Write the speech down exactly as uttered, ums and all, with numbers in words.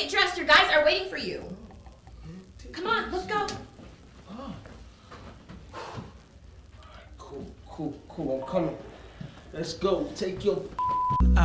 get dressed. Your guys are waiting for you. Come on, let's go. Oh. Cool, cool, cool. I'm coming. Let's go. Take your